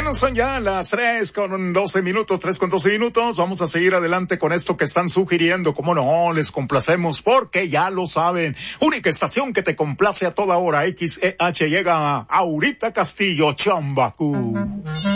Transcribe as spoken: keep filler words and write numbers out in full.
Bueno, son ya las tres con doce minutos, tres con doce minutos. Vamos a seguir adelante con esto que están sugiriendo. Cómo no, les complacemos porque ya lo saben. Única estación que te complace a toda hora. X E H llega a Aurita Castillo, Chambacú.